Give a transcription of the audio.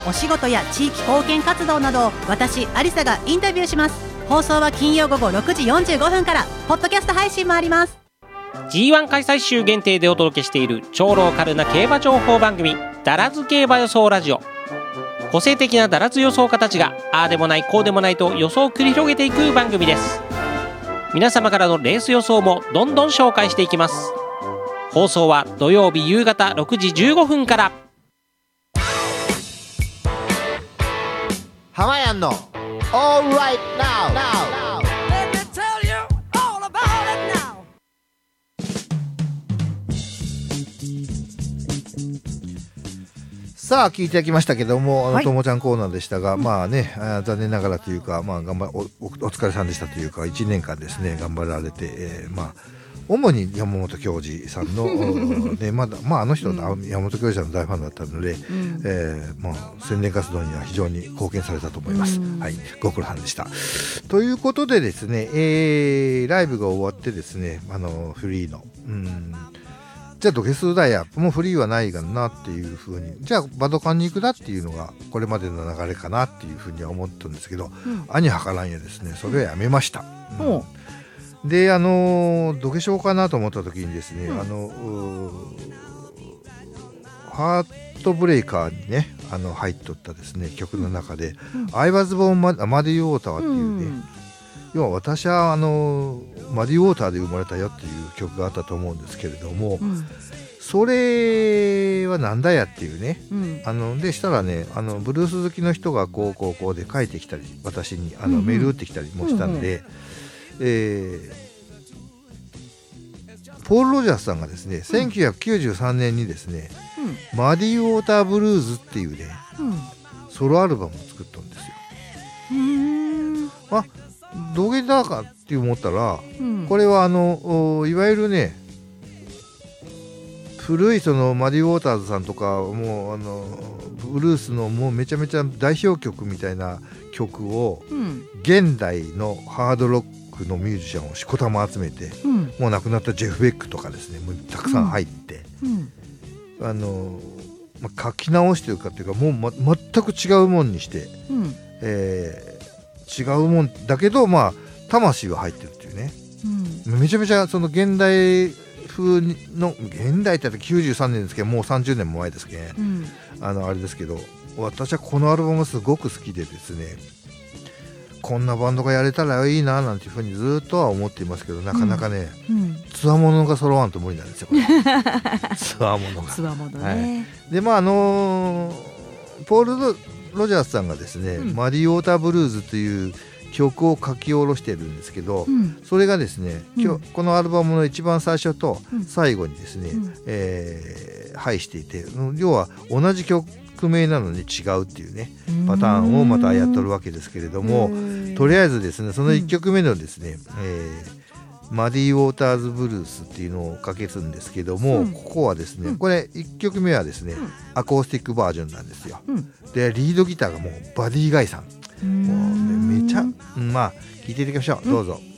お仕事や地域貢献活動などを私アリサがインタビューします。放送は金曜午後6時45分から。ポッドキャスト配信もあります。 G1 開催週限定でお届けしている超ローカルな競馬情報番組、ダラズ競馬予想ラジオ。個性的なダラズ予想家たちがああでもないこうでもないと予想を繰り広げていく番組です。皆様からのレース予想もどんどん紹介していきます。放送は土曜日夕方6時15分から。 ハマヤンの All Right Now。 さあ聞いていただきましたけども、ともちゃんコーナーでしたが、まあね、残念ながらというか、まあお疲れさんでしたというか、1年間ですね頑張られて、まあ主に山本教授さんのね、まああの人は山本教授さんの大ファンだったので、まあ宣伝活動には非常に貢献されたと思います。はい、ご苦労さんでした。ということでですね、ライブが終わってですね、フリーのじゃあドゲスダイヤもうフリーはないかなっていうふうに、じゃあバドカンに行くだっていうのがこれまでの流れかなっていうふうには思ったんですけど、兄はからんやですね、それはやめました。でどけしょうかなと思った時にですね、ハートブレイカーにね入っとったですね曲の中で、I was born Muddy Water っていうね、要は私はマディウォーターで生まれたよっていう曲があったと思うんですけれども、それはなんだやっていうね、でしたらねブルース好きの人がこうで書いてきたり、私にメール打ってきたりもしたんで、ポール・ロジャースさんがですね、1993年にですね、マディウォーターブルーズっていうね、ソロアルバムを作ったんですよ。どげだかって思ったら、これはいわゆるね古いそのマディ・ウォーターズさんとかもうブルースのもうめちゃめちゃ代表曲みたいな曲を、現代のハードロックのミュージシャンをしこたま集めて、もう亡くなったジェフ・ベックとかですねもうたくさん入って、書き直してるかっていうか、もう、全く違うもんにして、違うもんだけど魂は入ってるっていうね、めちゃめちゃその現代風の、現代って言ったら93年ですけどもう30年も前ですけど、あれですけど、私はこのアルバムすごく好きでですね、こんなバンドがやれたらいいななんていうふうにずっとは思っていますけど、なかなかね、つわものが揃わんと無理なんですよこれつわものがね、でポール・ロジャースさんがですね、マディ・ウォーター・ブルーズという曲を書き下ろしてるんですけど、それがですね、このアルバムの一番最初と最後にですね、配していて、要は同じ曲名なのに違うっていうねパターンをまたやっとるわけですけれども、とりあえずですねその1曲目のですね、マディ・ウォーターズ・ブルースっていうのをかけるんですけども、ここはですね、これ1曲目はですね、アコースティックバージョンなんですよ。でリードギターがもうバディ・ガイさん、もう、めちゃ聞いていただきましょう。どうぞ。